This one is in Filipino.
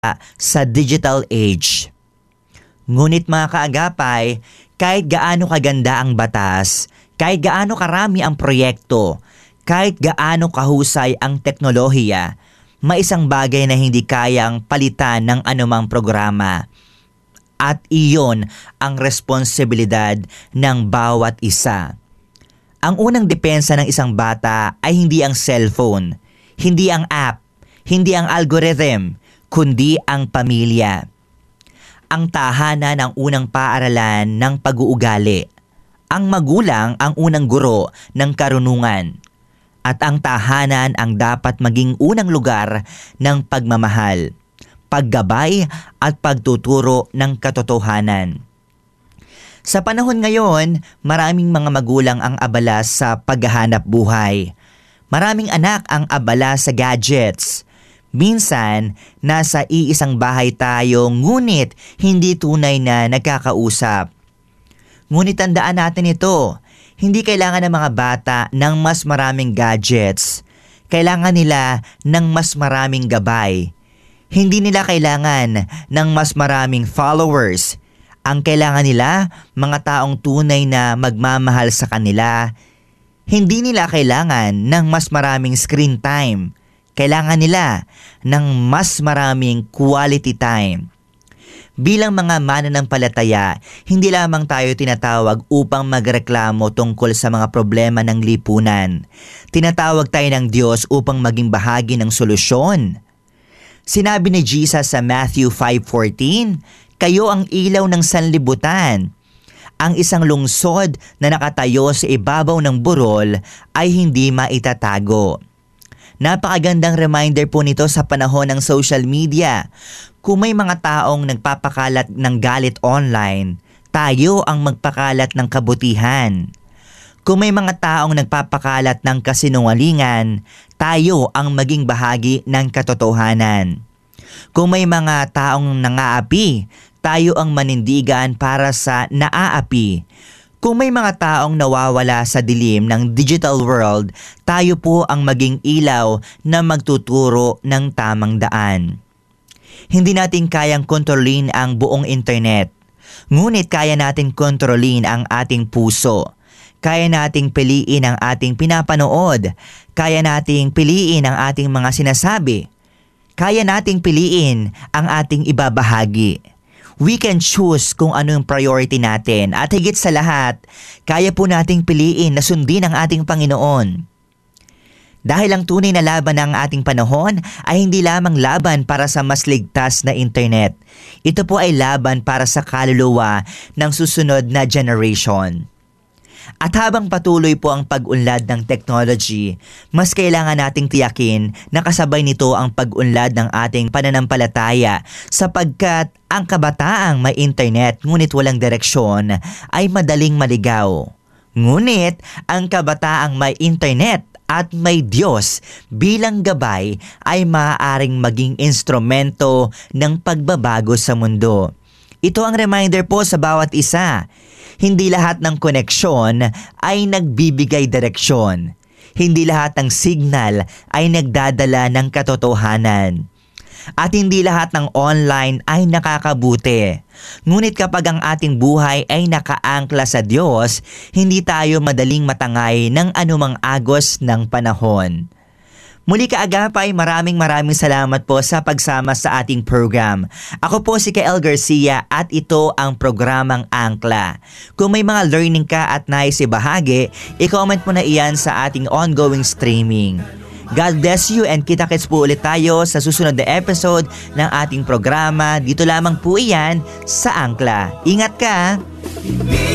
sa digital age. Ngunit mga kaagapay, kahit gaano kaganda ang batas, kahit gaano karami ang proyekto, kahit gaano kahusay ang teknolohiya, may isang bagay na hindi kayang palitan ng anumang programa. At iyon ang responsibilidad ng bawat isa. Ang unang depensa ng isang bata ay hindi ang cellphone, hindi ang app, hindi ang algorithm, kundi ang pamilya. Ang tahanan ang unang paaralan ng pag-uugali. Ang magulang ang unang guro ng karunungan. At ang tahanan ang dapat maging unang lugar ng pagmamahal, paggabay at pagtuturo ng katotohanan. Sa panahon ngayon, maraming mga magulang ang abala sa paghahanap buhay. Maraming anak ang abala sa gadgets. Minsan, nasa iisang bahay tayo ngunit hindi tunay na nagkakausap. Ngunit tandaan natin ito, hindi kailangan ng mga bata ng mas maraming gadgets. Kailangan nila ng mas maraming gabay. Hindi nila kailangan ng mas maraming followers. Ang kailangan nila, mga taong tunay na magmamahal sa kanila. Hindi nila kailangan ng mas maraming screen time. Kailangan nila ng mas maraming quality time. Bilang mga mananampalataya, hindi lamang tayo tinatawag upang magreklamo tungkol sa mga problema ng lipunan. Tinatawag tayo ng Diyos upang maging bahagi ng solusyon. Sinabi ni Jesus sa Matthew 5:14, "Kayo ang ilaw ng sanlibutan." Ang isang lungsod na nakatayo sa ibabaw ng burol ay hindi maitatago. Napakagandang reminder po nito sa panahon ng social media. Kung may mga taong nagpapakalat ng galit online, tayo ang magpakalat ng kabutihan. Kung may mga taong nagpapakalat ng kasinungalingan, tayo ang maging bahagi ng katotohanan. Kung may mga taong nangaapi, tayo ang manindigan para sa naaapi. Kung may mga taong nawawala sa dilim ng digital world, tayo po ang maging ilaw na magtuturo ng tamang daan. Hindi natin kayang kontrolin ang buong internet, ngunit kaya natin kontrolin ang ating puso. Kaya nating piliin ang ating pinapanood. Kaya nating piliin ang ating mga sinasabi. Kaya nating piliin ang ating ibabahagi. We can choose kung ano yung priority natin at higit sa lahat, kaya po nating piliin na sundin ang ating Panginoon. Dahil ang tunay na laban ng ating panahon ay hindi lamang laban para sa mas ligtas na internet. Ito po ay laban para sa kaluluwa ng susunod na generation. At habang patuloy po ang pag-unlad ng technology, mas kailangan nating tiyakin na kasabay nito ang pag-unlad ng ating pananampalataya sapagkat ang kabataang may internet ngunit walang direksyon ay madaling maligaw. Ngunit ang kabataang may internet at may Diyos bilang gabay ay maaaring maging instrumento ng pagbabago sa mundo. Ito ang reminder po sa bawat isa. Hindi lahat ng koneksyon ay nagbibigay direksyon. Hindi lahat ng signal ay nagdadala ng katotohanan. At hindi lahat ng online ay nakakabuti. Ngunit kapag ang ating buhay ay nakaangkla sa Diyos, hindi tayo madaling matangay ng anumang agos ng panahon. Muli kaagapay, maraming salamat po sa pagsama sa ating program. Ako po si Kael Garcia at ito ang programang Angkla. Kung may mga learning ka at nais ibahagi, i-comment mo na iyan sa ating ongoing streaming. God bless you and kita-kits po ulit tayo sa susunod na episode ng ating programa. Dito lamang po iyan sa Angkla. Ingat ka!